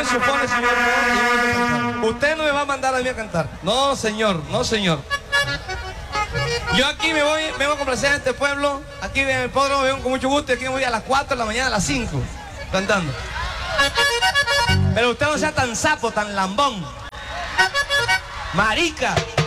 supone, señor? Usted no me va a mandar a mí a cantar. No, señor, no, señor. Yo aquí vengo a complacer a este pueblo. Aquí en el hipódromo vengo con mucho gusto y aquí me voy a las 4 de la mañana, a las 5, cantando. Pero usted no sea tan sapo, tan lambón. Marica.